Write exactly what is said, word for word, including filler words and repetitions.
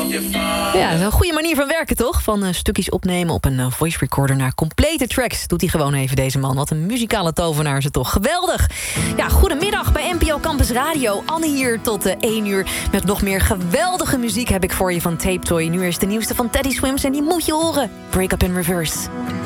Ja, dat is een goede manier van werken, toch? Van uh, stukjes opnemen op een uh, voice recorder naar complete tracks. Doet hij gewoon even, deze man. Wat een muzikale tovenaar is het toch. Geweldig. Ja, goedemiddag bij N P O Campus Radio. Anne hier tot uh, één uur. Met nog meer geweldige muziek heb ik voor je van Tape Toy. Nu is de nieuwste van Teddy Swims en die moet je horen. Break Up in Reverse.